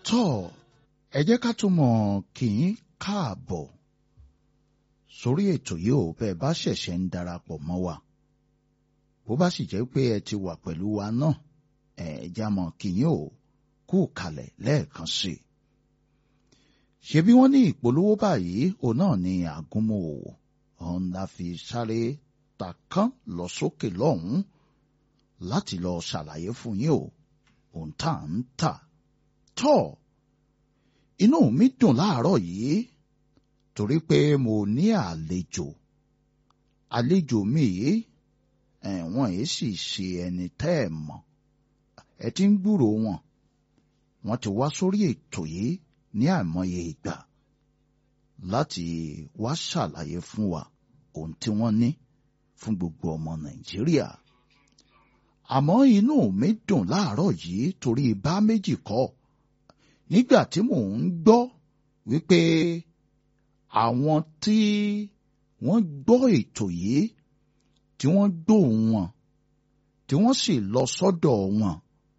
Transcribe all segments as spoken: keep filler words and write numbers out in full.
tọ́ ẹ jẹ́ ká tún mọ̀ kí n káàbọ̀ sórí ètò yìí ò bẹ́ẹ̀ bá ṣẹ̀ṣẹ̀ ń darapọ̀ mọ́ wa bó bá sì jẹ́ pé ẹ ti wà pẹ̀lú wa náà ẹ já mọ̀ kí yín ò kú kalẹ̀ lẹ́ẹ̀kan sí i. ṣebí wọ́n ní ìpolówó báyìí òun náà ní àgúnmọ̀ òwò òun la fi sáré takán lọ sókè lọ́hùn-ún láti lọ ṣàlàyé fún yín o òun tá à ń tà tọ́ inú mi dùn láàárọ̀ yìí torí pé mo ní àlejò àlejò mi yìí ẹ̀wọ̀n yìí sì ṣe ẹni tẹ́ ẹ̀ mọ̀ ẹ ti ń gbúrò wọn wọ́n ti wá sórí ètò yìí ní àìmọye ìgbà láti wá ṣàlàyé fún wa ohun tí wọ́n ní fún gbogbo ọmọ Nàìjíríà àmọ́ inú mi dùn láàárọ̀ yìí torí bá méjì kọ́ nígbà tí mò ń gbọ́ wípé àwọn tí wọ́n gbọ́ ètò yìí tí wọ́n gbóhùn wọn tí wọ́n sì lọ sọ́dọ̀ wọn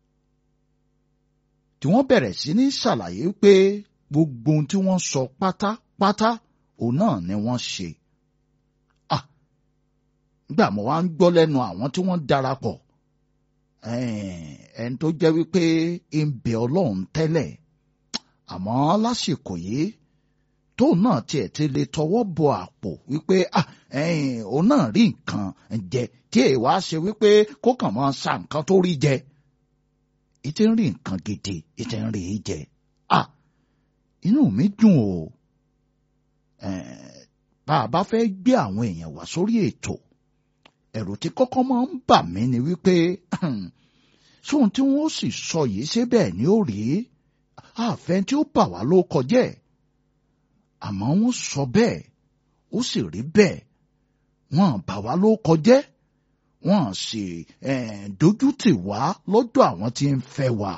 tí wọ́n bẹ̀rẹ̀ sí ní ṣàlàyé pé gbogbo ohun tí wọ́n sọ pátápátá òun náà ni wọ́n ṣe. Ah, nígbà mo wá ń gbọ́ lẹ́nu àwọn tí wọ́n darapọ̀ ẹni tó jẹ́ wípé ń bẹ Ọlọ́run tẹ́lẹ̀ àmọ́ lásìkò yìí tóun náà tiẹ̀ ti lè tọwọ́ bọ àpò wípé ah òun náà rí nǹkan jẹ tí èèwà ṣe wípé kó kàn máa sa nǹkan tó rí jẹ ìtì ń rí nǹkan gidi ìtì ń rí jẹ ah inú mi dùn o bá a bá fẹ́ gbé àwọn èèyàn wá sórí ètò ẹ̀rù tí kọ́kọ́ máa ń bà mí ni wípé sóhun tí wọ́n sì sọ yìí ṣé bẹ́ẹ̀ ni ó rí àfẹ́ tí ó bà wá ló kọjẹ́ àmọ́ wọ́n sọ bẹ́ẹ̀ ó sì rí bẹ́ẹ̀ wọ́n bà wá ló kọjẹ́ wọ́n sì dojú tì wá lọ́dọ̀ àwọn tí ń fẹ́ wa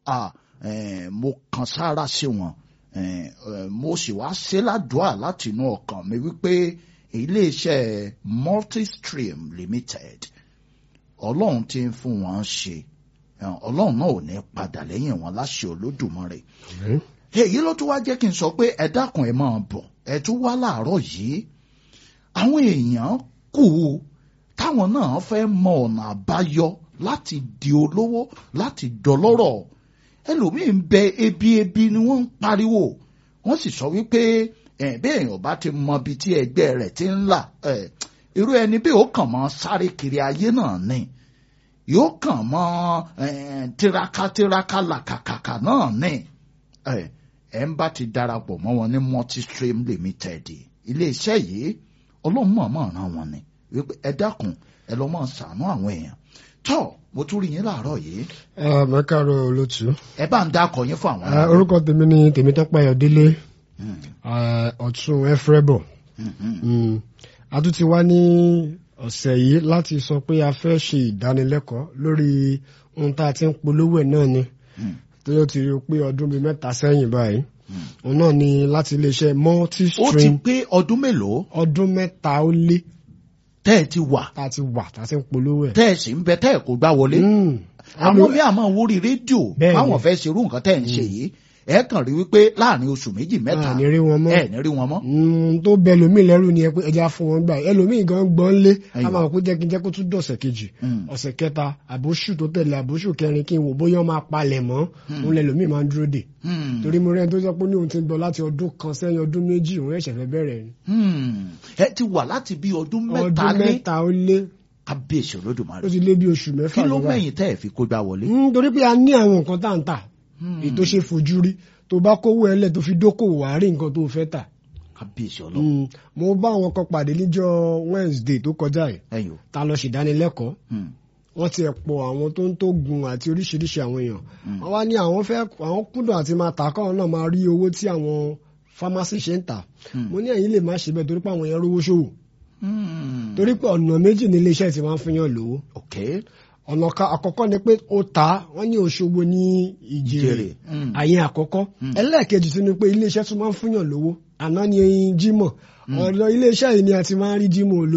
mo kan sára sí wọn mo sì wá ṣe ládùúà láti inú ọkàn mi wípé iléeṣẹ́ Multistream Limited ọlọ́run tí ń fún wọn ṣe ọlọ́run náà ò ní padà lẹ́yìn wọn láṣẹ Olódùmarè. èyí ló tún wá jẹ́ kí n sọ pé ẹ dákun ẹ máa bọ̀ ẹ tún wá láàárọ̀ yìí àwọn èèyàn kù táwọn náà fẹ́ mọ ọ̀nà àbáyọ láti di olówó láti dọlọ́rọ̀ ẹlòmíín bẹ ebi ebi ni wọ́n ń pariwo wọ́n sì sọ wípé bí èèyàn bá ti mọ ibi tí ẹgbẹ́ rẹ̀ ti ń là irú ẹni bí ó kàn mọ́ sáré kiri ayé náà ni yóò kàn mọ́ tiraka tiraka làkàkàkà náà ni ẹ ń bá ti darapọ̀ mọ́ wọn ní Multistream Limited iléeṣẹ́ yìí ọlọ́run mọ̀ọ́mọ̀ ràn wọ́n ni wípé ẹ dákun ẹ lọ́ mọ̀ ṣàánú àwọn èèyàn tọ́ mo tún rí yín láàárọ̀ yìí. ẹ mẹ́kàrọ̀ olótú. ẹ bá ń dákọ̀ yín fún àwọn. orúkọ tèmi ni Tèmítọ́pẹ́ Ayọ̀délé ọ̀tún ẹ̀frẹ́bọ̀ a tún ti wá ní ọ̀sẹ̀ yìí láti sọ pé a fẹ́ ṣe ìdánilẹ́kọ̀ọ́ lórí ohun tá a ti ń polówó ẹ̀ náà ni tó yóò ti rí i pé ọdún bíi mẹ́ta sẹ́yìn báyìí òun náà ni láti iléeṣẹ́ Multistream. ó ti pé ọdún mélòó. ọdún mẹ́ta ó lé. tẹ́ ẹ ti wà. tá a ti wà tá a ti ń polówó ẹ̀. tẹ́ ẹ sì ń bẹ tẹ́ ẹ kò gbá wọlé. àwọn mi àmọ́ wórí rédíò báwọn fẹ́ ṣerú nǹkan tẹ́ ẹ ń ṣe yìí ẹ kàn rí wípé láàrin oṣù méjì mẹ́ta ẹ ní rí wọn mọ́ ẹ ní rí wọn mọ́. tó bẹ ẹlòmíì lẹ́rù ni ẹ pé ẹja fún wọn gbà ẹlòmíì gan gbọ́n lé a máa kó jẹ́ kí n jẹ́ kó tún dọ̀sẹ̀ kejì ọ̀sẹ̀ kẹta àbóṣù tó tẹ̀lé àbóṣù kẹrin kí n wò bóyá máa palẹ̀ mọ́ òun lẹ́lòmíì máa ń dúró dè torí mo rẹ́ni tó sọ pé ní òun ti gbọ́ láti ọdún kan sẹ́yìn ọdún méjì òun ẹ̀ṣẹ̀ fẹ́ bẹ̀rẹ̀ ni. ẹ ti wà láti bí ọdún mẹ́ta lé ọdún mẹ́ta ó lé kábíyèsí Olódùmarè ó ti lé bí oṣù mẹ́fà kí ló mẹ́yìn tẹ́ ẹ̀ fi kó gbá wọlé. torí pé a ní àwọn nǹkan tá à ń tà ètò ṣe fojú rí tó bá kówó ẹlẹ tó fi dókòwò wá rí nǹkan tó fẹ́ tà. kábíyèsí Ọlọ́run. mo bá àwọn kan pàdé níjọ́ Wednesday tó kọjá yìí ta lọ ṣèdánilẹ́kọ̀ọ́ wọ́n ti pọ̀ àwọn tó ń tó gun àti oríṣiríṣi àwọn èèyàn wọ́n wá ní àwọn fẹ́ àwọn kúndùn àti máa tà káwọn náà máa rí owó tí àwọn pharmacy ṣe ń tà mo ní ẹ̀yin lè má ṣe bẹ́ẹ̀ torí pé àwọn èèyàn rówó ṣòwò torí pé ọ̀nà méjì ní iléeṣẹ́ ti máa ń fihàn lówó. ọ̀nà àkọ́kọ́ ni pé ó ta wọ́n ní Òṣogbo ní Ìjẹ̀rẹ̀ àyè àkọ́kọ́ ẹlẹ́ẹ̀kejì sí ni pé iléeṣẹ́ tún máa ń fúnyàn lówó àná ni Jímọ̀ ọ̀dọ̀ iléeṣẹ́ yìí ni a ti máa ń rí Jímọ̀ olóyin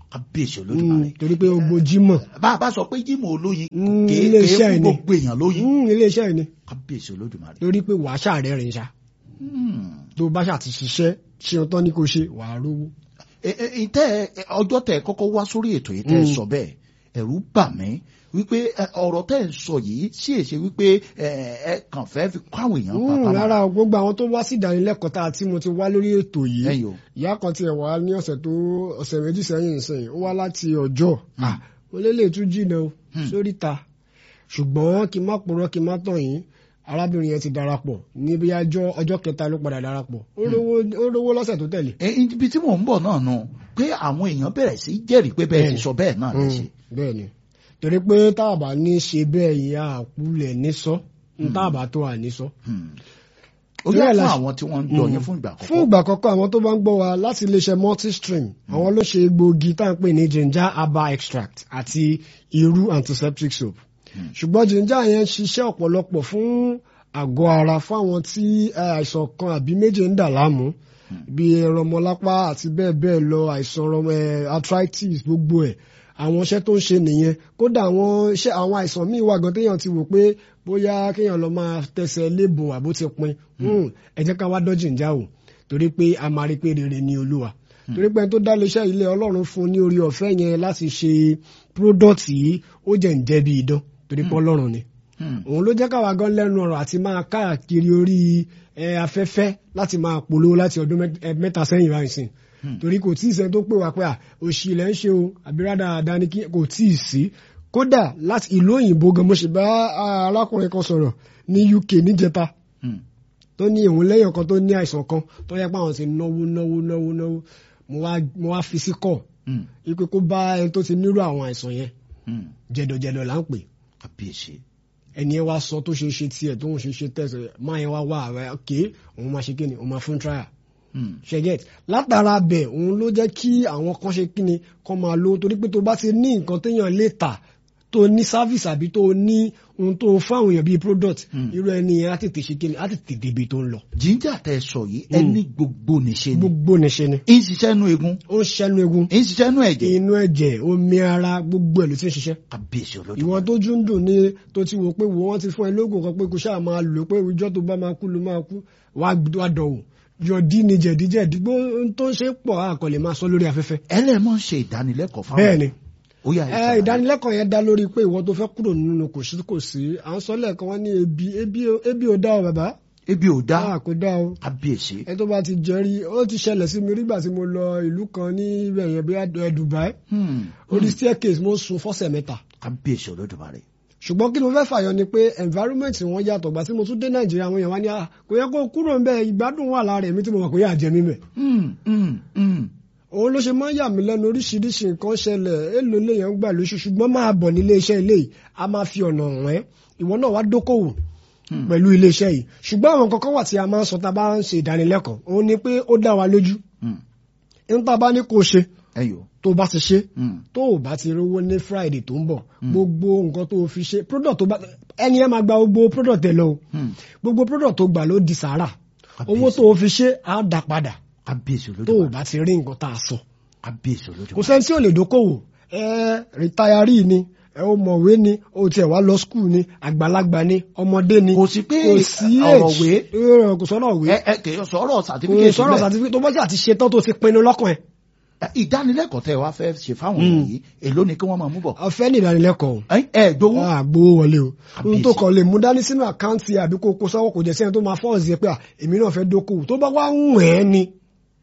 kábíyèsí olódùmarè. torí pé gbogbo jímọ̀. bá a bá sọ pé jímọ̀ olóyin kéé fún gbogbo èèyàn lóyin. ilé iṣẹ́ yìí ni. kábíyèsí olódùmarè. torí pé wàá ṣàárẹ̀ rìn ṣá. tó bá ṣà ti ṣiṣẹ́ ṣe ọtọ́ ní kò ṣe wàá rówó. ìtẹ́ ọjọ́ tẹ kọ́kọ́ wá sórí ètò yìí tẹ́ sọ bẹ́ẹ̀ ẹ̀rù bà mí wípé ọ̀rọ̀ tẹ́ ń sọ yìí sí èṣe wípé ẹ kàn fẹ́ fi kọ́ àwọn èèyàn pàpà. rárá gbogbo àwọn tó wá sí ìdánilẹ́kọ̀ọ́ tá a tí mo ti wá lórí ètò yìí ìyá kan tiẹ̀ wá ní ọ̀sẹ̀ tó ọ̀sẹ̀ méjì sẹ́yìn sẹ́yìn ó wá láti ọjọ́ mo lélẹ̀ tún jìnnà o sórí ta ṣùgbọ́n kí n má purọ́ kí n má tàn yín arábìnrin yẹn ti darapọ̀ ní bí ọjọ́ kẹta ló padà darapọ̀ ó rówó lọ́sẹ̀ tó tẹ̀lé. ibi tí mò ń bọ̀ náà nù pé àwọn èèyàn bẹ̀rẹ̀ sí jẹ́rìí pé bẹ́ẹ̀ ti sọ bẹ́ẹ̀ náà lè ṣe. bẹ́ẹ̀ ni torí pé táàbà ní ṣe bẹ́ẹ̀ yẹn àkúlẹ̀ ní sọ táàbà tó à ní sọ. ó yẹ fún àwọn tí wọ́n ń gbọ́ yẹn fún ìgbà àkọ́kọ́. fún ìgbà àkọ́kọ́ àwọn tó bá ń gbọ́ wa láti iléeṣẹ́ multistream àwọn ló ṣe egbòogi tá à ń pè ní ginger herbal extract àti irú antiseptic soap. ṣùgbọ́n ginger yẹn ṣiṣẹ́ ọ̀pọ̀lọpọ̀ fún àgọ́ ara fún àwọn tí àìsàn kan àbí méje ń dà láàmú bíi rọmọlápá àti bẹ́ẹ̀ bẹ́ẹ̀ lọ àìsàn arthritis gbogbo ẹ̀ àwọn iṣẹ́ tó ń ṣe nìyẹn kódà àwọn iṣẹ́ àwọn àìsàn míì wà gan téèyàn ti wò pé bóyá kéèyàn lọ máa tẹsẹ̀ lébo àbó ti pin ẹ jẹ́ ká wá dọ́ ginger o torí pé a máa rí pé rere ni olúwa torí pé tó dá iléeṣẹ́ ilé ọlọ́run fún ní orí ọ̀fẹ́ yẹn láti ṣe product yìí ó jẹ́ ń jẹ́ bí idán torí pé ọlọ́run ni òun ló jẹ́ káwa gan lẹ́nu ọ̀rọ̀ àti máa káàkiri orí afẹ́fẹ́ láti máa polówó láti ọdún mẹ́ta sẹ́yìn báyìí sìn torí kò tí ì sẹ́ni tó pè wá pé òṣì ilẹ̀ ń ṣe o àbírádà àdáni kò tí ì sí kódà láti ìlú òyìnbó gan mo ṣe bá arákùnrin kan sọ̀rọ̀ ní U K níjẹta tó ní òun lẹ́yìn kan tó ní àìsàn kan tó yẹ pé àwọn ti náwó náwó náwó náwó mo wá fi sí kọ̀ ipe kó bá ẹni tó ti nírú àwọn àìsàn yẹn jẹ̀dọ̀jẹ̀dọ̀ là ń pè. Kábíyèsí. ẹni ẹ wá sọ tó ṣe ṣe tiẹ̀ tó ń ṣe ṣe tẹ̀sẹ̀ máa yẹn wá wá ààrẹ ké òun máa ṣe kíni òun máa fún trial. ṣẹgẹt látara bẹ̀ òun ló jẹ́ kí àwọn kan ṣe kíni kan máa lo torí pé tó bá ti ní nǹkan téèyàn lè tà tó ní service àbí tó ní ohun tó fáwọn èèyàn bíi product irú ẹni yẹn á tètè ṣe kíni á tètè débi tó ń lọ. ginger tẹ sọ yìí ẹni gbogbo nìṣe ni gbogbo nìṣe ni. ń ṣiṣẹ́ nú egun. ó ń ṣiṣẹ́ nú egun. ń ṣiṣẹ́ nú ẹ̀jẹ̀. inú ẹ̀jẹ̀ omi ara gbogbo ẹ̀ ló ti ń ṣiṣẹ́. Kábíyèsí olódùmarè. ìwọ tó jú ń dùn ní tó ti wò pé wò wọ́n ti fún ẹ lóògùn kan pé kò ṣáà máa lò pé ìjọ tó bá máa kú ló máa kú wàá dọ̀wọ̀ yọ̀dí ni jẹ̀díjẹ̀dí gbó tó ń ṣe pọ̀ àkọlẹ̀ máa sọ lórí afẹ́fẹ́. ẹlẹ́mọ̀ ń ṣe ìdánilẹ́kọ̀ọ́ fáwọn. bẹ́ẹ̀ ni ẹ ìdánilẹ́kọ̀ọ́ yẹn dá lórí pé ìwọ tó fẹ́ kúrò nínú kò sí kò sí à ń sọ lẹ́ẹ̀kan wọn ní ebi ebi ebi ò dá o bàbá. ebi ò dá kò dá o. Kábíyèsí. ẹ tó bá ti jẹrí ó ti ṣẹlẹ̀ sí mi nígbà tí mo lọ ìlú kan ní ibẹ̀ yẹn bí i Dubai orí staircase mo sùn fọ́sẹ̀ mẹ́ta. Kábíyèsí olódùmarè. ṣùgbọ́n kí ni mo fẹ́ fàyọ ni pé environment wọn yàtọ̀ gbà tí mo tún dé Nàìjíríà àwọn èèyàn wá ní kò yẹ kó kúrò ń bẹ ìgbádùn wà lára ẹ̀mí tí mo mọ̀ kó yà jẹ mí mẹ́. òun ló ṣe máa ń yà mí lẹ́nu oríṣiríṣi nǹkan ṣẹlẹ̀ èlò léèyàn ń gbà lóṣù ṣùgbọ́n máa bọ̀ nílé iṣẹ́ ilé yìí a máa fi ọ̀nà rán ẹ́ ìwọ náà wá dókòwò pẹ̀lú ilé iṣẹ́ yìí ṣùgbọ́n àwọn kankan wà tí a máa ń sọ tá a bá ń ṣe ìdánilẹ́kọ̀ọ́ òun ni pé ó dá wa lójú nípa bá ní kó ṣe tó bá ti ṣe tó o bá ti rówó ní Friday tó ń bọ̀ gbogbo nǹkan tó o fi ṣe product tó bá ẹni ẹ máa gba gbogbo product ẹ lọ o gbogbo product tó gbà ló di sàárà owó tó o fi ṣe á dá padà tó o bá ti rí nǹkan tá a sọ kò sẹ́ni tí ò lè dókòwò ẹ rìtáyárì ni ẹ ó mọ̀wé ni ó tiẹ̀ wá lọ skul ni àgbàlagbà ni ọmọdé ni kò sí pé ọ̀rọ̀ wé kò sọ̀rọ̀ wé ẹ kì í sọ̀rọ̀ certificate kò sọ̀rọ̀ certificate tó bá jà ti ṣe tán tó ti pinnu lọ́kàn ẹ̀. ìdánilẹ́kọ̀ọ́ tẹ́ wá fẹ́ ṣe fáwọn èèyàn yìí èló ni kí wọ́n máa mú bọ̀. ọ̀fẹ́ ní ìdánilẹ́kọ̀ọ́ ẹ gbowó gbowó wọlé o ohun tó kàn lè mú dání sínú àkáǹtì àbí kó kó sọ́wọ́ kò jẹ́ sẹ́yìn tó máa fọ́ọ̀sì ẹ pé èmi náà fẹ́ dókòwò tó bá wá ń wẹ̀ ẹ́ ni.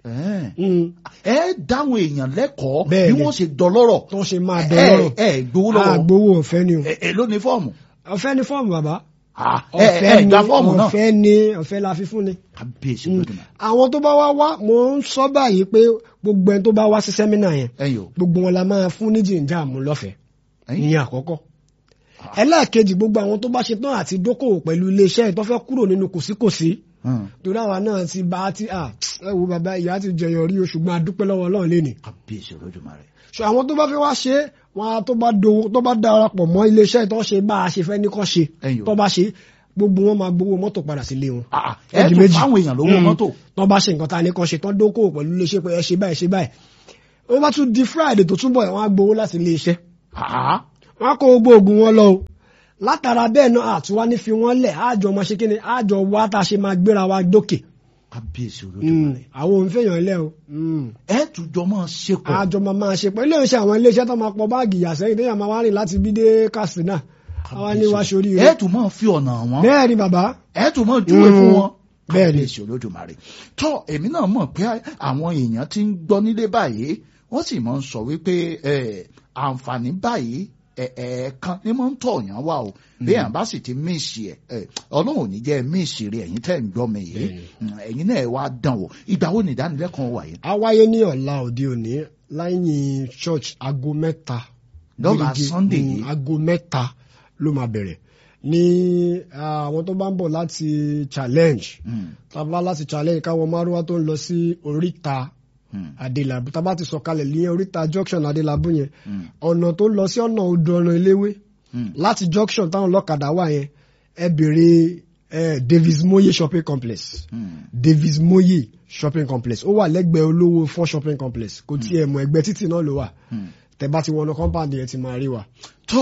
ẹ dáwọn èèyàn lẹ́kọ̀ọ́ bí wọ́n ṣe dọlọ́rọ̀ tó ṣe máa dọlọ́rọ̀ ẹ gbowó lọ́wọ́ gbowó ọ̀fẹ́ ni o. èló ni fọ́ọ̀mù. ọ̀fẹ́ ni fọ́ọ̀mù bàbá ọ̀fẹ́ ni ọ̀fẹ́ ni ọ̀fẹ́ la fi fún ni. Kábíyèsí olódùmarè. àwọn tó bá wá wá mo ń sọ báyìí pé gbogbo ẹni tó bá wá sí sẹ́mínà yẹn gbogbo wọn la máa fún ní jìnjà mú lọ́fẹ̀ẹ́ ìyẹn àkọ́kọ́. ẹlẹ́ẹ̀kejì gbogbo àwọn tó bá ṣe tán àti dókòwò pẹ̀lú iléeṣẹ́ tó fẹ́ kúrò nínú kòsíkòsí torí àwa náà ti bá ti ẹ wo bàbá ìyá ti jẹyọ rí o ṣùgbọ́n a dúpẹ́ lọ́wọ́ Ọlọ́run lé ní. Kábíyèsí olódùmarè. ṣọ àwọn tó bá fẹ́ wá ṣe wọn tó bá do tó bá darapọ̀ mọ́ iléeṣẹ́ tó ṣe bá a ṣe fẹ́ ní kọ́ ṣe tó bá ṣe gbogbo wọn máa gbowó mọ́tò padà sílé wọn. ẹ tún fáwọn èèyàn lówó mọ́tò. tó bá ṣe nǹkan tá a ní kọ́ ṣe tó dókòwò pẹ̀lú iléeṣẹ́ pé ẹ ṣe báyìí ṣe báyìí wọ́n bá tún di Friday tó túnbọ̀ wọ́n á gbowó láti ilé iṣẹ́ wọ́n á kó gbogbo oògùn wọn lọ o látara bẹ́ẹ̀ náà àtúwá ní fi wọ́n lẹ̀ àjọ ọmọ ṣe kí ni àjọ wa tá a ṣe máa gbéra wa dókè. kábíyèsí Olódùmarè. àwọn òun fèèyàn lẹ o. ẹ tùjọ máa ṣe pọ̀. àjọ máa máa ṣe pọ̀ ilé iṣẹ́ àwọn ilé iṣẹ́ tó máa pọ̀ báàgì yàsẹ́yìn téèyàn máa wá rìn láti bí dé Katsina àwa ní wá sórí rẹ. ẹ tún máa fi ọ̀nà wọn. bẹ́ẹ̀ ni bàbá. ẹ tún máa júwe fún wọn. bẹ́ẹ̀ ni kábíyèsí Olódùmarè. tó èmi náà mọ̀ pé àwọn èèyàn ti ń gbọ́ nílé báyìí wọ́n sì máa ń sọ wípé àǹfààní báyìí ẹ̀ẹ̀kan ní máa ń tọ̀ yàn wá o bí èèyàn bá sì ti míìsì ẹ̀ ọlọ́run ò ní jẹ́ míìsì rẹ̀ ẹ̀yin tẹ́ ń gbọ́ mi yìí ẹ̀yin náà wá dán wò ìgbà wo ni ìdánilẹ́kọ̀ọ́ wà yìí. a wáyé ní ọ̀la òde òní lẹ́yìn church aago mẹ́ta. lọ́la Sunday yìí aago mẹ́ta ló máa bẹ̀rẹ̀ ní àwọn tó bá ń bọ̀ láti challenge tá a bá láti challenge káwọn márùwá tó ń lọ sí oríta Adélabú tá a bá ti sọ̀kalẹ̀ ní oríta junction Adélabú yẹn ọ̀nà tó lọ sí ọ̀nà odò ọ̀nà eléwé láti junction táwọn ọlọ́kadà wà yẹn ẹ bèrè Davis Moye shopping complex Davis Moye shopping complex ó wà lẹ́gbẹ̀ẹ́ olówó fún shopping complex kò tiẹ̀ mọ̀ ẹgbẹ́ títì náà ló wà tẹ́ bá ti wọnú compound yẹn ti máa rí wa. tó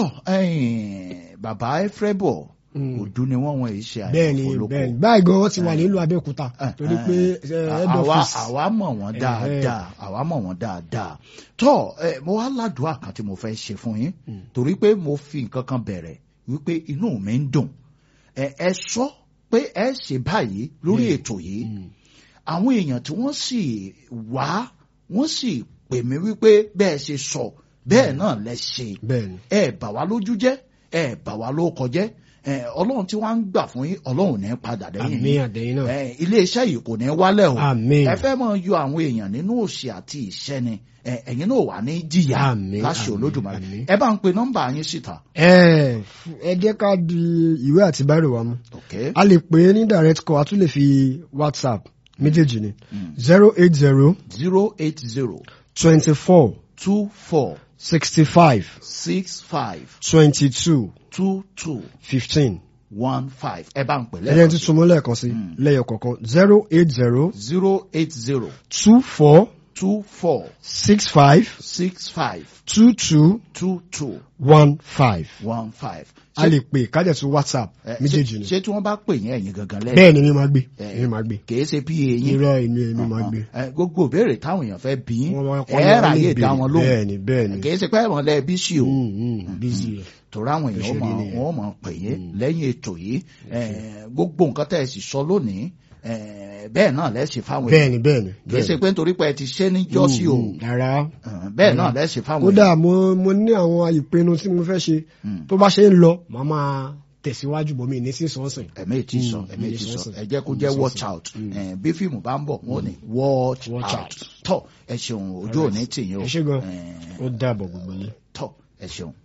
bàbá Efrebo òdu ni wọ́n wọ́n yìí ṣe àyànfọ́ olóko. bẹ́ẹ̀ni bẹ́ẹ̀ni báyìí gan wọ́n ti wà nílùú Abẹ́òkúta torí pé head office. àwa mọ̀ wọ́n dáadáa àwa mọ̀ wọ́n dáadáa tó mo wá ládùúgbò kan tí mo fẹ́ ṣe fún yín torí pé mo fi nǹkan kan bẹ̀rẹ̀ wípé inú mi ń dùn ẹ sọ pé ẹ ṣe báyìí lórí ètò yìí àwọn èèyàn tí wọ́n sì wá wọ́n sì pè mí wípé bẹ́ẹ̀ ṣe sọ bẹ́ẹ̀ náà lẹ ṣe ẹ bà wá lójú jẹ́ ẹ bà wá lóko jẹ́ ọlọ́run tí wọ́n ń gbà fún yín ọlọ́run ní padà dẹ́yìn yín ilé iṣẹ́ yìí kò ní wálẹ̀ o ẹ fẹ́ mọ̀ yọ àwọn èèyàn nínú òṣì àti ìṣẹ́ ni ẹ̀yin náà wà ní jìyà láṣẹ Olódùmarè ẹ bá ń pe nọ́mbà yín síta. ẹ jẹ́ ká di ìwé àti báírò wa mú a lè pè é ní direct call a tún lè fi WhatsApp méjèèjì ni zero eight zero zero eight zero twenty four two four sixty five six five twenty two two two fifteen one five ẹ bá ń pè lẹ́ẹ̀kan sí. ẹ̀yẹ́ ti túnmọ́ lẹ́ẹ̀kan sí lẹ́yọ̀ kọ̀ọ̀kan zero eight zero zero eight zero two four two four six five six five two two two two one five one five. a lè pè kájẹ̀ tún WhatsApp méjèèjì ni. ṣé tí wọ́n bá pè yín ẹ̀yin gangan lẹ́yìn. bẹ́ẹ̀ ni mi máa gbé mi máa gbé. kì í ṣe bí eyín. irọ́ èmi èmi máa gbé. gbogbo ìbéèrè táwọn èèyàn fẹ́ bí ẹ ráyè dá wọn lóhùn. bẹ́ẹ̀ni bẹ́ẹ̀ni. kì í ṣe pé ẹ̀wọ̀n lẹ́ bí sí o. bísí o. torí àwọn èèyàn wọ́n máa pè yín lẹ́yìn ètò yìí gbogbo nǹkan tẹ́ ẹ sì sọ lónìí bẹ́ẹ̀ náà lẹ́sìn fáwọn èèyàn. bẹ́ẹ̀ni bẹ́ẹ̀ni. kì í ṣe pé nítorí pé ẹ ti ṣe ní jọ́sí o. rárá. bẹ́ẹ̀ náà lẹ́sìn fáwọn èèyàn. kódà mo mo ní àwọn ìpinnu tí mo fẹ́ ṣe tó bá ṣe ń lọ màá máa tẹ̀síwájú bọ̀ mí ní sí sọ́ọ̀sìn. ẹ̀mí ti sọ ẹ̀mí ti sọ ẹ jẹ́ kó jẹ́ watch out bí fíìmù bá ń bọ̀ wọ́n ní watch out tọ́ ẹ ṣeun ojú òní tì yín o. ẹ ṣe gan ó dàbọ̀ gbogbo yín. tọ́ ẹ ṣeun.